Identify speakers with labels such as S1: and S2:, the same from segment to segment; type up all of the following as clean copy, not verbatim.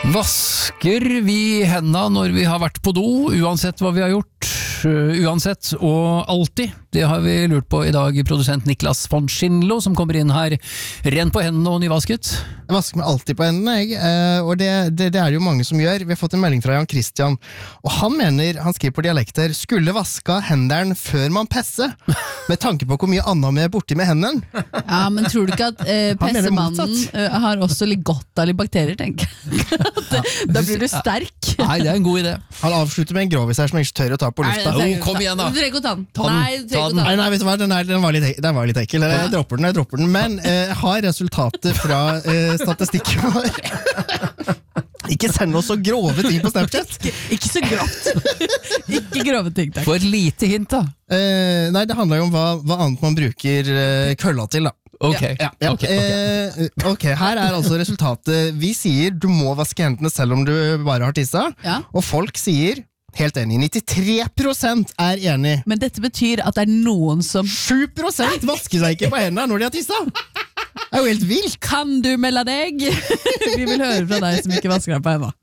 S1: Vasker vi hendene når vi har vært på do, uansett hva vi har gjort, uansett og alltid? Det har vi lurt på i dag, produsent Niklas von Schindlo, som kommer inn her, ren på hendene og nyvasket.
S2: Jeg vasker meg alltid på hendene, og det er det jo mange som gjør. Vi har fått en melding fra Jan Christian, og han mener, han skriver på dialekter, skulle vaska hendene før man pesser, med tanke på hvor mye annet vi er borti med hendene.
S3: Ja, men tror du ikke at pessemannen har også litt godt av litt bakterier, tenker jeg? Da blir du sterk.
S1: Nei, det er en god idé.
S2: Han avslutter med en grovis her som jeg ikke tør å ta på lufta.
S1: Kom igjen da.
S3: Du trenger ikke å ta den.
S2: Nei, vet du hva, den var litt ekkel. Jeg dropper den. Men jeg har resultatet fra statistikken vår. Ikke send oss så grove ting på Snapchat.
S3: Ikke så grovt. Ikke grove ting, takk.
S1: For et lite hint da.
S2: Nei, det handler jo om hva annet man bruker kølla til da.
S1: Ok,
S2: her er altså resultatet. Vi sier du må vaske hendene selv om du bare har tissa, og folk sier helt enig, 93% er enig.
S3: Men dette betyr at det er noen som
S2: 7% vasker seg ikke på hendene når de har tissa. Det er jo helt vilt.
S3: Kan du melde deg? Vi vil høre fra deg som ikke vasker deg på hendene.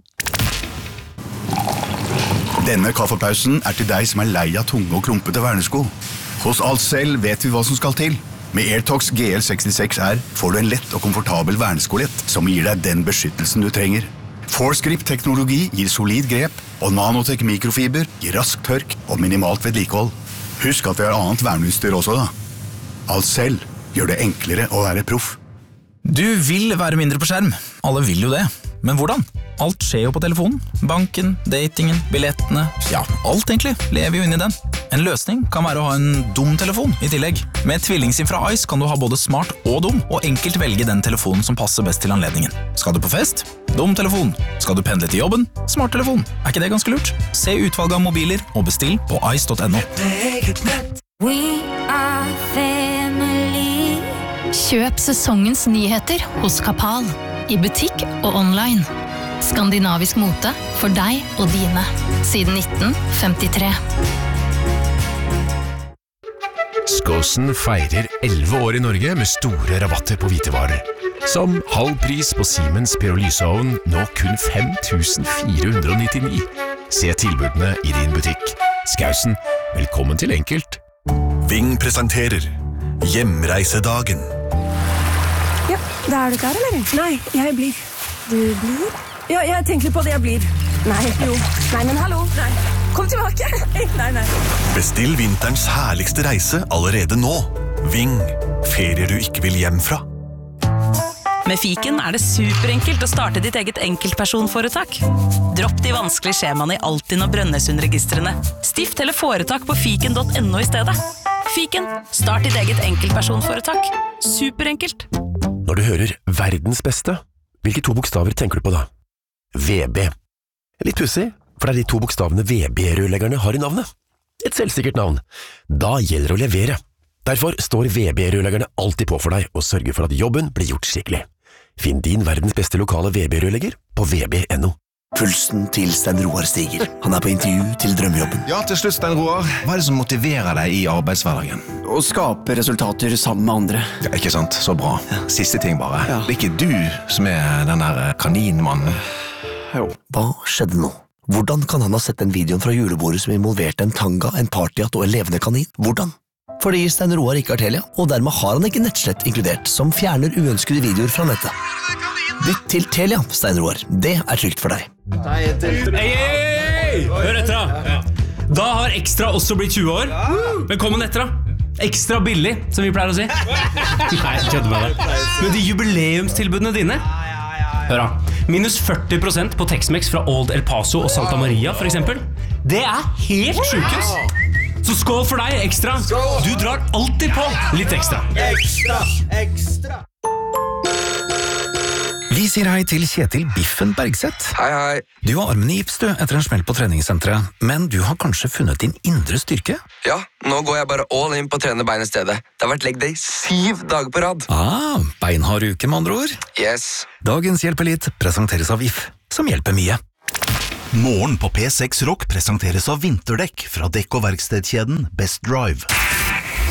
S4: Denne kaffepausen er til deg som er lei av tunge og klumpete vernesko. Hos Alcell vet vi hva som skal til. Med AirTox GL66R får du en lett og komfortabel verneskolett som gir deg den beskyttelsen du trenger. ForceGrip-teknologi gir solid grep, og Nanotech mikrofiber gir rask tørk og minimalt vedlikehold. Husk at vi har annet verneutstyr også da. Alcell gjør det enklere å være proff.
S5: Du vil være mindre på skjerm. Alle vil jo det. Men hvordan? Alt skjer jo på telefonen. Banken, datingen, billettene, ja, alt egentlig lever jo inn i den. En løsning kan være å ha en dum telefon i tillegg. Med TvillingSIM fra Ice kan du ha både smart og dum, og enkelt velge den telefonen som passer best til anledningen. Skal du på fest? Dum telefon. Skal du pendle til jobben? Smart telefon. Er ikke det ganske lurt? Se utvalget av mobiler og bestill på ice.no.
S6: We are family.
S7: Kjøp sesongens nyheter hos Kapal, i butikk og online. Skandinavisk mote for deg og dine, siden 1953.
S8: Skåsen feirer 11 år i Norge med store rabatter på hvitevarer. Som halv pris på Siemens pyrolyseovn, nå kun 5.499. Se tilbudene i din butikk. Skåsen, velkommen til Enkelt.
S9: Ving presenterer Hjemreisedagen.
S10: Ja, da er du klar, eller? Nei, jeg blir. Du blir? Ja, jeg tenker litt på det, jeg blir. Nei, jo. Nei, men hallo. Nei. Kom tilbake. Nei.
S9: Bestill vinterens herligste reise allerede nå. Ving, ferier du ikke vil hjem fra.
S11: Med Fiken er det superenkelt å starte ditt eget enkeltpersonforetak. Dropp de vanskelige skjemaene i Altinn og Brønnøysundregistrene. Stift eller foretak på fiken.no i stedet. Fiken, start ditt eget enkeltpersonforetak. Superenkelt.
S8: Når du hører verdens beste, hvilke 2 bokstaver tenker du på da? VB. Litt pussig, for det er de 2 bokstavene VB-rørleggerne har i navnet. Et selvsikkert navn. Da gjelder det å levere. Derfor står VB-rørleggerne alltid på for deg og sørger for at jobben blir gjort skikkelig. Finn din verdens beste lokale VB-rørlegger på vb.no.
S12: Pulsen til Stein Roar stiger. Han er på intervju til drømmejobben.
S13: Ja, til slutt, Stein Roar. Hva er det som motiverer deg i arbeidshverdagen?
S12: Å skape resultater sammen med andre.
S13: Ja, ikke sant? Så bra. Siste ting bare. Ja. Det er ikke du som er den der kaninmannen.
S12: Jo. Hva skjedde nå? Hvordan kan han ha sett den videoen fra julebordet som involverte en tanga, en partyhatt og en levende kanin? Hvordan? Fordi Stein Roar ikke har Telia, og dermed har han ikke nettslett inkludert, som fjerner uønskede videoer fra nettet. Bytt til Telia, Stein Roar. Det er trygt for deg.
S14: Hei! Hør etter da. Da har Ekstra også blitt 20 år. Velkommen etter da. Ekstra billig, som vi pleier å si. Nei, kødder med deg. Men de jubileumstilbudene dine? Hør da. Minus 40% på Tex-Mex fra Old El Paso og Santa Maria, for eksempel. Det er helt sjukes. Så skål for deg, Ekstra. Du drar alltid på litt ekstra.
S15: Ekstra.
S5: Vi sier hei til Kjetil Biffen Bergseth.
S16: Hei.
S5: Du har armen i gips du, etter en smell på treningssenteret, men du har kanskje funnet din indre styrke?
S16: Ja, nå går jeg bare all in på å trene bein i stedet. Det har vært leg day 7 dager på rad.
S5: Beinhard uke med andre ord.
S16: Yes.
S5: Dagens Hjelpelit presenteres av If, som hjelper mye.
S4: Morgen på P6 Rock presenteres av vinterdekk fra dekk- og verkstedkjeden Best Drive.